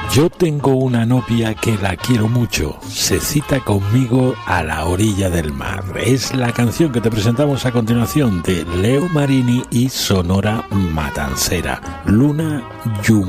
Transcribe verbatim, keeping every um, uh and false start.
Yo tengo una novia que la quiero mucho, se cita conmigo a la orilla del mar. Es la canción que te presentamos a continuación de Leo Marini y Sonora Matancera, Luna Yum.